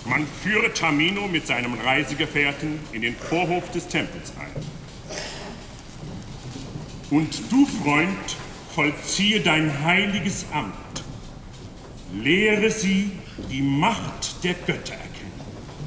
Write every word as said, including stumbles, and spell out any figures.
Man führe Tamino mit seinem Reisegefährten in den Vorhof des Tempels ein. Und du, Freund, vollziehe dein heiliges Amt. Lehre sie die Macht der Götter erkennen.